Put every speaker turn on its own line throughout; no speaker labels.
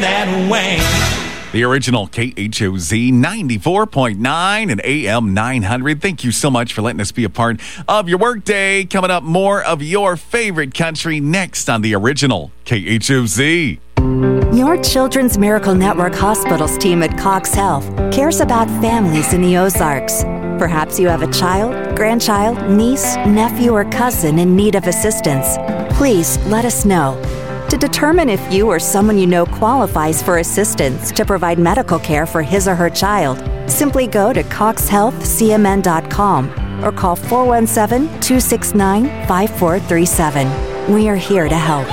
that way.
The original KHOZ 94.9 and AM 900. Thank you so much for letting us be a part of your workday. Coming up, more of your favorite country next on the original KHOZ.
Your Children's Miracle Network Hospitals team at Cox Health cares about families in the Ozarks. Perhaps you have a child, grandchild, niece, nephew, or cousin in need of assistance. Please let us know. To determine if you or someone you know qualifies for assistance to provide medical care for his or her child, simply go to coxhealthcmn.com or call 417-269-5437. We are here to help.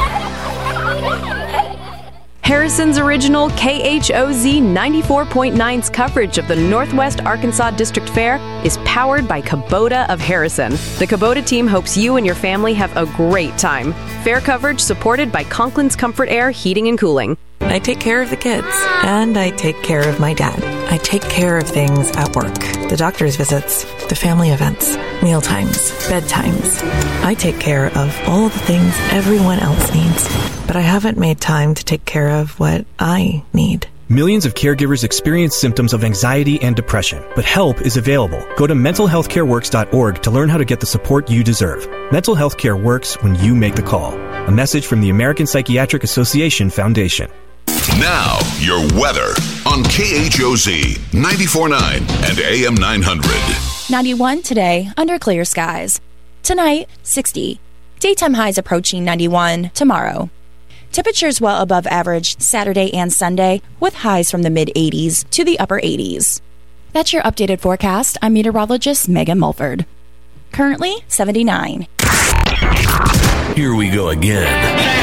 Harrison's original KHOZ 94.9's coverage of the Northwest Arkansas District Fair is powered by Kubota of Harrison. The Kubota team hopes you and your family have a great time. Fair coverage supported by Conklin's Comfort Air Heating and Cooling.
I take care of the kids, and I take care of my dad. I take care of things at work, the doctor's visits, the family events, meal times, bedtimes. I take care of all the things everyone else needs, but I haven't made time to take care of what I need.
Millions of caregivers experience symptoms of anxiety and depression, but help is available. Go to mentalhealthcareworks.org to learn how to get the support you deserve. Mental health care works when you make the call. A message from the American Psychiatric Association Foundation.
Now, your weather on KHOZ 94.9 and AM 900.
91 today, under clear skies. Tonight, 60. Daytime highs approaching 91 tomorrow. Temperatures well above average Saturday and Sunday, with highs from the mid-80s to the upper 80s. That's your updated forecast. I'm meteorologist Megan Mulford. Currently, 79.
Here we go again.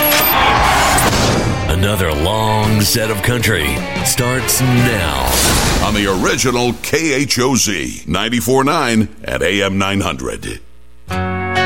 Another long set of country starts now.
On the original KHOZ 94.9 at AM 900.